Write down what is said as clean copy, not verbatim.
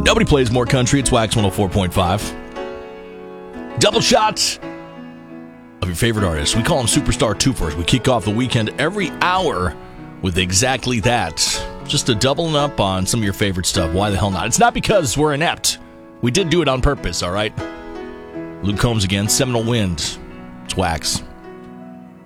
Nobody plays more country. It's Wax 104.5. Double shots of your favorite artist. We call them Superstar Twofers. We kick off the weekend every hour with exactly that. Just a doubling up on some of your favorite stuff. Why the hell not? It's not because we're inept. We did do it on purpose, all right? Luke Combs again, Seminole Wind. It's Wax.